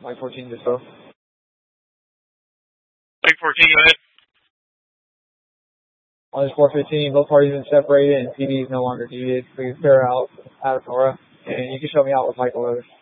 Mike 14, just so. Mike 14, go ahead. On this 415, both parties have been separated and PD is no longer needed. Please clear out Aurora, and you can show me out with Michael Rose.